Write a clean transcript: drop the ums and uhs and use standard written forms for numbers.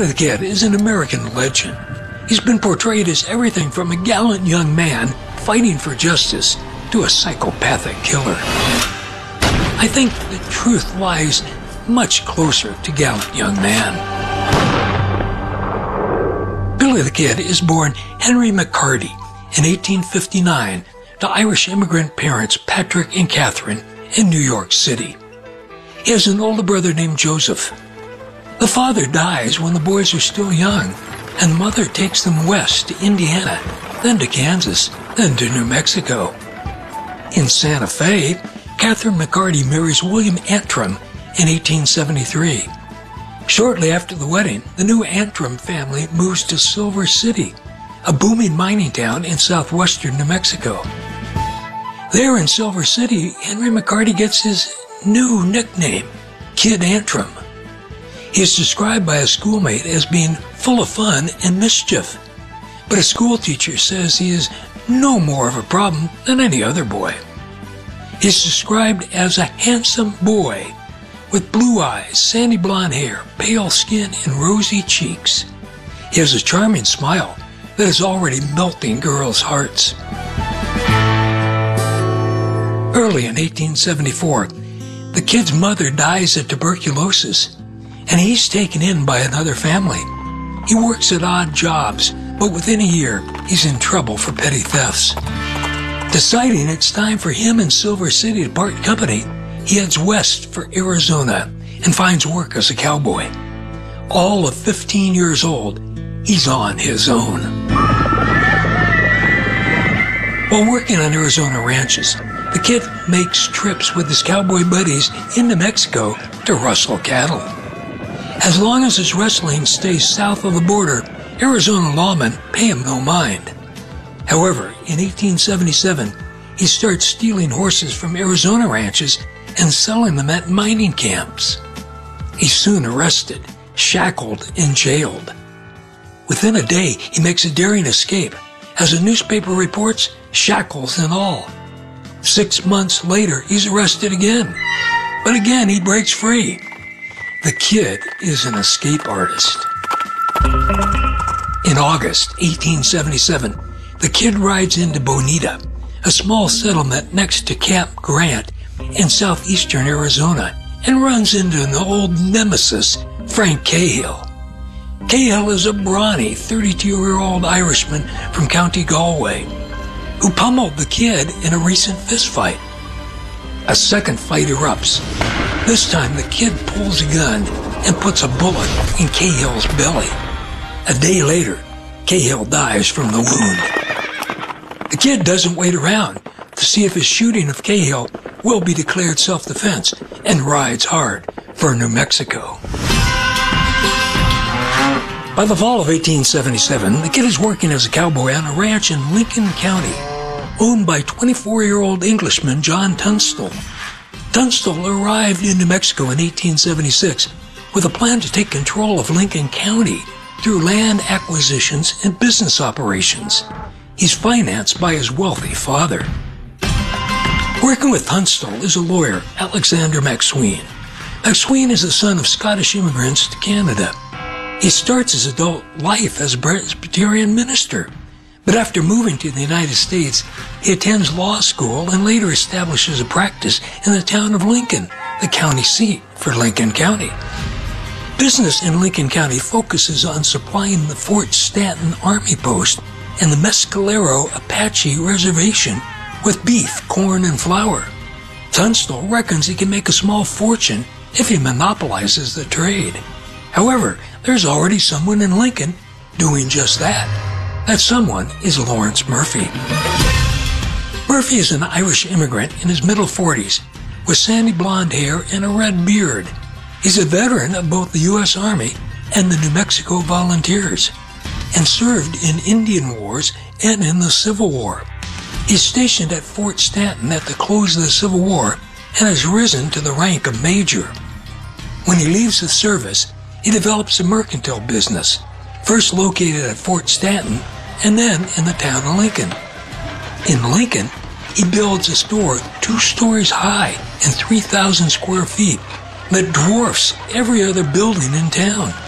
Billy the Kid is an American legend. He's been portrayed as everything from a gallant young man fighting for justice to a psychopathic killer. I think the truth lies much closer to gallant young man. Billy the Kid is born Henry McCarty in 1859 to Irish immigrant parents Patrick and Catherine in New York City. He has an older brother named Joseph. The father dies when the boys are still young, and the mother takes them west to Indiana, then to Kansas, then to New Mexico. In Santa Fe, Catherine McCarty marries William Antrim in 1873. Shortly after the wedding, the new Antrim family moves to Silver City, a booming mining town in southwestern New Mexico. There in Silver City, Henry McCarty gets his new nickname, Kid Antrim. He is described by a schoolmate as being full of fun and mischief, but a school teacher says he is no more of a problem than any other boy. He is described as a handsome boy with blue eyes, sandy blonde hair, pale skin, and rosy cheeks. He has a charming smile that is already melting girls' hearts. Early in 1874, the kid's mother dies of tuberculosis, and he's taken in by another family. He works at odd jobs, but within a year, he's in trouble for petty thefts. Deciding it's time for him and Silver City to part company, he heads west for Arizona and finds work as a cowboy. All of 15 years old, he's on his own. While working on Arizona ranches, the kid makes trips with his cowboy buddies into Mexico to rustle cattle. As long as his rustling stays south of the border, Arizona lawmen pay him no mind. However, in 1877, he starts stealing horses from Arizona ranches and selling them at mining camps. He's soon arrested, shackled, and jailed. Within a day, he makes a daring escape. As a newspaper reports, shackles and all. 6 months later, he's arrested again. But again, he breaks free. The kid is an escape artist. In August 1877, the kid rides into Bonita, a small settlement next to Camp Grant in southeastern Arizona, and runs into an old nemesis, Frank Cahill. Cahill is a brawny 32-year-old Irishman from County Galway who pummeled the kid in a recent fistfight. A second fight erupts. This time the kid pulls a gun and puts a bullet in Cahill's belly. A day later, Cahill dies from the wound. The kid doesn't wait around to see if his shooting of Cahill will be declared self-defense and rides hard for New Mexico. By the fall of 1877, the kid is working as a cowboy on a ranch in Lincoln County, owned by 24-year-old Englishman John Tunstall. Tunstall arrived in New Mexico in 1876 with a plan to take control of Lincoln County through land acquisitions and business operations. He's financed by his wealthy father. Working with Tunstall is a lawyer, Alexander MacSween. MacSween is the son of Scottish immigrants to Canada. He starts his adult life as a Presbyterian minister, but after moving to the United States, he attends law school and later establishes a practice in the town of Lincoln, the county seat for Lincoln County. Business in Lincoln County focuses on supplying the Fort Stanton Army Post and the Mescalero Apache Reservation with beef, corn, and flour. Tunstall reckons he can make a small fortune if he monopolizes the trade. However, there's already someone in Lincoln doing just that. That someone is Lawrence Murphy. Murphy is an Irish immigrant in his middle 40s with sandy blonde hair and a red beard. He's a veteran of both the U.S. Army and the New Mexico Volunteers and served in Indian Wars and in the Civil War. He's stationed at Fort Stanton at the close of the Civil War and has risen to the rank of major. When he leaves the service, he develops a mercantile business, first located at Fort Stanton and then in the town of Lincoln. In Lincoln, he builds a store 2 stories high and 3,000 square feet that dwarfs every other building in town.